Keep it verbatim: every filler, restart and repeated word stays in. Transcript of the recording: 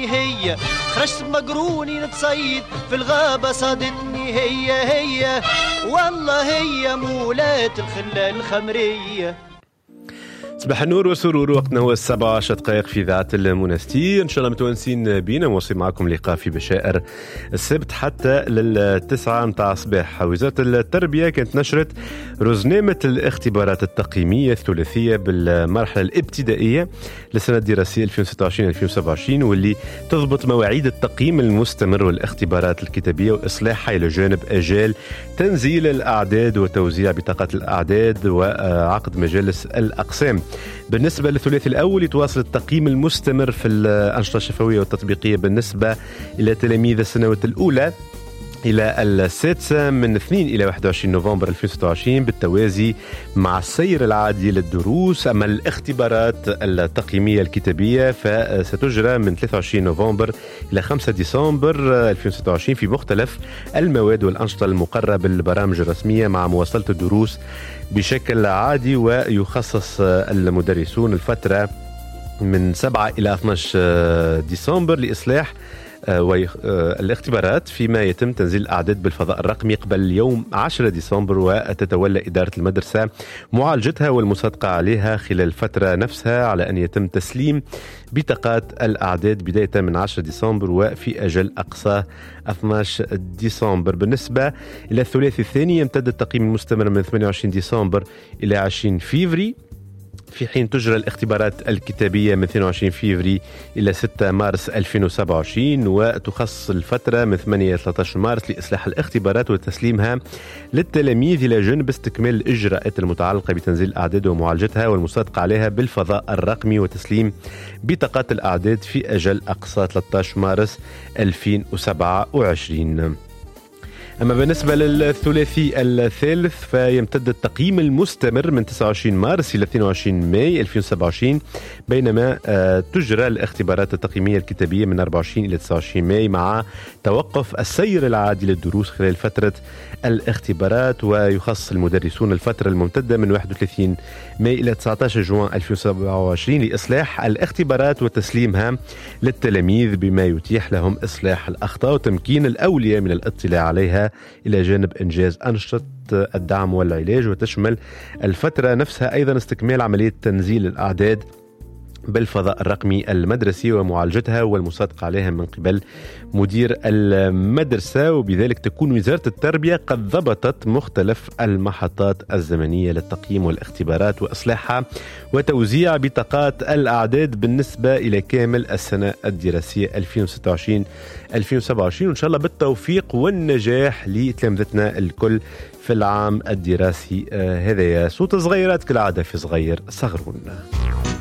صادتني هي، خرجت مقروني نتصيد في الغابة صادتني هي هي، والله هي مولاة الخلة الخمرية. صباح النور والسرور، وقتنا هو السبعة عشر دقائق في إذاعة المنستير. إن شاء الله متونسين بينا، موصي معكم لقاء في بشائر السبت حتى للتسعة متاع الصباح. وزارة التربية كانت نشرت رزنامة الاختبارات التقييمية الثلاثية بالمرحلة الابتدائية للسنة الدراسية ألفين وستة وعشرين ألفين وسبعة وعشرين، واللي تضبط مواعيد التقييم المستمر والاختبارات الكتابية وإصلاحها إلى جانب أجال تنزيل الأعداد وتوزيع بطاقات الأعداد وعقد مجالس الأقسام. بالنسبة للثلاثي الأول يتواصل التقييم المستمر في الأنشطة الشفوية والتطبيقية بالنسبة إلى تلاميذ السنوات الأولى إلى السادسة من اثنين إلى واحد وعشرين نوفمبر ألفين وستة وعشرين بالتوازي مع السير العادي للدروس. أما الاختبارات التقييمية الكتابية فستجرى من ثلاثة وعشرين نوفمبر إلى خمسة ديسمبر ألفين وستة وعشرين في مختلف المواد والأنشطة المقررة بالبرامج الرسمية مع مواصلة الدروس بشكل عادي. ويخصص المدرسون الفترة من سبعة إلى اثني عشر ديسمبر لإصلاح والاختبارات، فيما يتم تنزيل الأعداد بالفضاء الرقمي قبل يوم عشرة ديسمبر، وتتولى إدارة المدرسة معالجتها والمصادقة عليها خلال الفترة نفسها، على أن يتم تسليم بطاقات الأعداد بداية من عشرة ديسمبر وفي أجل أقصى اثني عشر ديسمبر. بالنسبة إلى الثلاثي الثاني يمتد التقييم المستمر من ثمانية وعشرين ديسمبر إلى عشرين فيفري، في حين تجرى الاختبارات الكتابية من اثنين وعشرين فيفري إلى ستة مارس ألفين وسبعة وعشرين، وتخصص الفترة من ثمانية إلى ثلاثة عشر مارس لإصلاح الاختبارات وتسليمها للتلاميذ إلى جانب استكمال الإجراءات المتعلقة بتنزيل الأعداد ومعالجتها والمصادقة عليها بالفضاء الرقمي وتسليم بطاقات الأعداد في أجل أقصى ثلاثة عشر مارس ألفين وسبعة وعشرين. أما بالنسبة للثلاثي الثالث فيمتد التقييم المستمر من تسعة وعشرين مارس إلى اثنين وعشرين ماي ألفين وسبعة وعشرين، بينما تجرى الاختبارات التقييمية الكتابية من أربعة وعشرين إلى تسعة وعشرين ماي مع توقف السير العادي للدروس خلال فترة الاختبارات. ويخصص المدرسون الفترة الممتدة من واحد وثلاثين ماي إلى تسعة عشر جوان ألفين وسبعة وعشرين لإصلاح الاختبارات وتسليمها للتلاميذ بما يتيح لهم إصلاح الأخطاء وتمكين الأولياء من الاطلاع عليها إلى جانب إنجاز أنشطة الدعم والعلاج. وتشمل الفترة نفسها أيضا استكمال عملية تنزيل الأعداد بالفضاء الرقمي المدرسي ومعالجتها والمصادقة عليها من قبل مدير المدرسة. وبذلك تكون وزارة التربية قد ضبطت مختلف المحطات الزمنية للتقييم والاختبارات وإصلاحها وتوزيع بطاقات الأعداد بالنسبة إلى كامل السنة الدراسية ألفين وستة وعشرين ألفين وسبعة وعشرين، وإن شاء الله بالتوفيق والنجاح لتلامذتنا الكل في العام الدراسي هذا. صوت صغيرات كالعادة في صغير صغرون.